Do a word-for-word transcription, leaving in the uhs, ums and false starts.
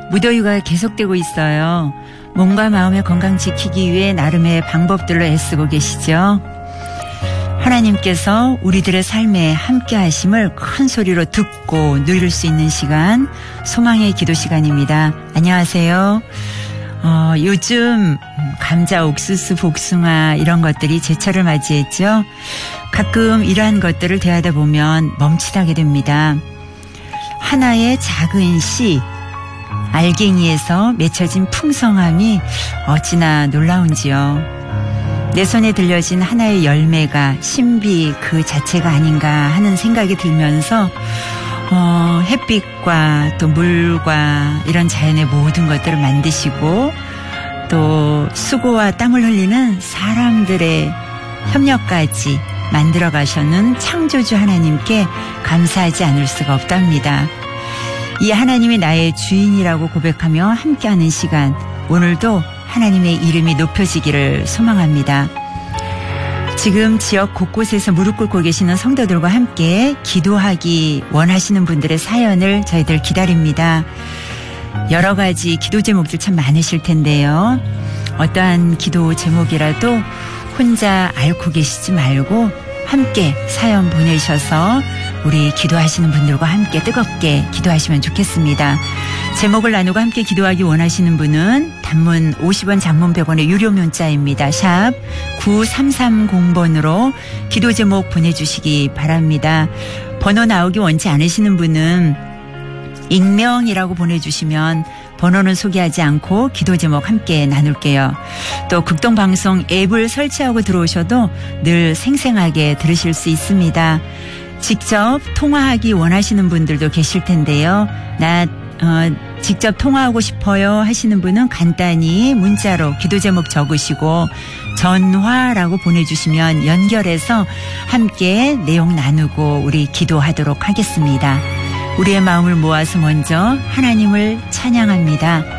무더위가 계속되고 있어요. 몸과 마음의 건강 지키기 위해 나름의 방법들로 애쓰고 계시죠. 하나님께서 우리들의 삶에 함께 하심을 큰 소리로 듣고 누릴 수 있는 시간, 소망의 기도 시간입니다. 안녕하세요. 어, 요즘 감자, 옥수수, 복숭아 이런 것들이 제철을 맞이했죠. 가끔 이러한 것들을 대하다 보면 멈칫하게 됩니다. 하나의 작은 씨, 알갱이에서 맺혀진 풍성함이 어찌나 놀라운지요. 내 손에 들려진 하나의 열매가 신비 그 자체가 아닌가 하는 생각이 들면서 어, 햇빛과 또 물과 이런 자연의 모든 것들을 만드시고 또 수고와 땀을 흘리는 사람들의 협력까지 만들어 가셨는 창조주 하나님께 감사하지 않을 수가 없답니다. 이 하나님이 나의 주인이라고 고백하며 함께하는 시간, 오늘도 하나님의 이름이 높여지기를 소망합니다. 지금 지역 곳곳에서 무릎 꿇고 계시는 성도들과 함께 기도하기 원하시는 분들의 사연을 저희들 기다립니다. 여러 가지 기도 제목들 참 많으실 텐데요. 어떠한 기도 제목이라도 혼자 앓고 계시지 말고 함께 사연 보내셔서 우리 기도하시는 분들과 함께 뜨겁게 기도하시면 좋겠습니다. 제목을 나누고 함께 기도하기 원하시는 분은 단문 오십 원, 장문 백 원의 유료 문자입니다. 샵 구삼삼공 번으로 기도 제목 보내주시기 바랍니다. 번호 나오기 원치 않으시는 분은 익명이라고 보내주시면 번호는 소개하지 않고 기도 제목 함께 나눌게요. 또 극동방송 앱을 설치하고 들어오셔도 늘 생생하게 들으실 수 있습니다. 직접 통화하기 원하시는 분들도 계실 텐데요. 나 어, 직접 통화하고 싶어요 하시는 분은 간단히 문자로 기도 제목 적으시고 전화라고 보내주시면 연결해서 함께 내용 나누고 우리 기도하도록 하겠습니다. 우리의 마음을 모아서 먼저 하나님을 찬양합니다.